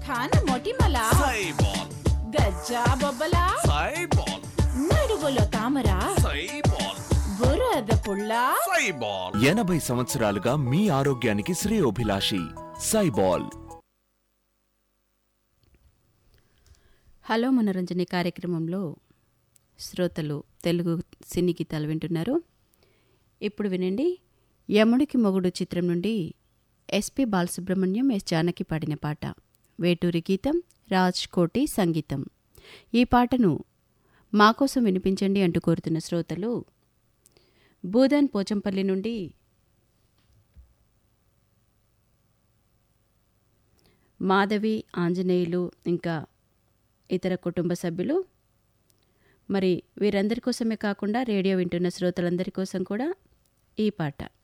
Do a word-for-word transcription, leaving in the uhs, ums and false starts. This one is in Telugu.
ఖాన మొటిమల సైబాల్ గజ్జా బొబ్బల సైబాల్ నడువులో తామర సైబాల్ బురద పుల్ల సైబాల్ ఎనభై సంవత్సరాలుగా మీ ఆరోగ్యానికి శ్రేయోభిలాషి సైబాల్. హలో మనోరంజని కార్యక్రమంలో శ్రోతలు తెలుగు సినీ గీతాలు వింటున్నారు. ఇప్పుడు వినండి, యముడికి మొగుడు చిత్రం నుండి ఎస్పి బాలసుబ్రహ్మణ్యం, ఎస్ జానకి పాడిన పాట. వేటూరి గీతం, రాజ్ కోటి సంగీతం. ఈ పాటను మాకోసం వినిపించండి అంటూ కోరుతున్న శ్రోతలు భూదాన్ పోచంపల్లి నుండి మాధవి, ఆంజనేయులు, ఇంకా ఇతర కుటుంబ సభ్యులు. మరి వీరందరి కోసమే కాకుండా రేడియో వింటున్న శ్రోతలందరి కోసం కూడా ఈ పాట.